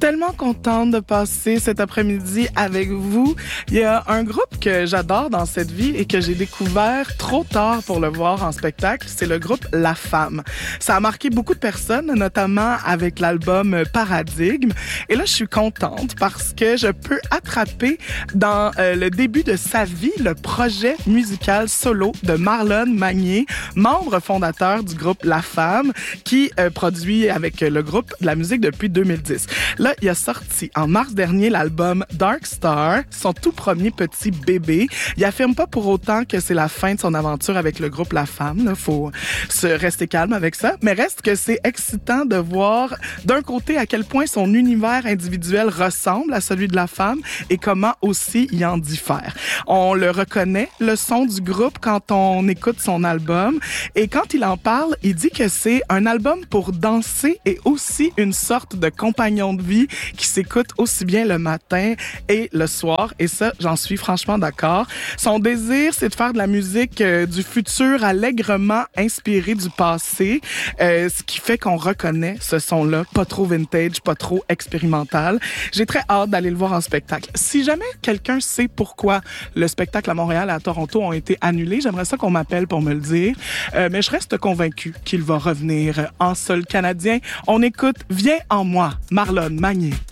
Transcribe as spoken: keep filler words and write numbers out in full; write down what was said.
tellement contente de passer cet après-midi avec vous. Il y a un groupe que j'adore dans cette vie et que j'ai découvert trop tard pour le voir en spectacle. C'est le groupe La Femme. Ça a marqué beaucoup de personnes, notamment avec l'album Paradigme. Et là, je suis contente parce que je peux attraper dans euh, le début de sa vie le projet musical solo de Marlon Magnier, membre fondateur du groupe La Femme, qui euh, produit avec le groupe de la musique depuis deux mille dix. Là, il a sorti en mars dernier l'album Dark Star, son tout premier petit bébé. Il affirme pas pour autant que c'est la fin de son aventure avec le groupe La Femme. Là, faut se rester calme avec ça. Mais reste que c'est excitant de voir d'un côté à quel point son univers individuel ressemble à celui de La Femme et comment aussi il en diffère. On le reconnaît, le son du groupe, quand on écoute son album. Et quand il en parle, il dit que c'est un album pour danser et aussi une sorte de compagnon de vie qui s'écoute aussi bien le matin et le soir. Et ça, j'en suis franchement d'accord. Son désir, c'est de faire de la musique euh, du futur allègrement inspirée du passé, euh, ce qui fait qu'on reconnaît ce son-là, pas trop vintage, pas trop expérimental. J'ai très hâte d'aller le voir en spectacle. Si jamais quelqu'un sait pourquoi le spectacle à Montréal et à Toronto ont été annulés, j'aimerais ça qu'on m'appelle pour me le dire. Euh, mais je reste convaincue qu'il va revenir en sol canadien. On écoute Viens en moi, Marlon Magnier.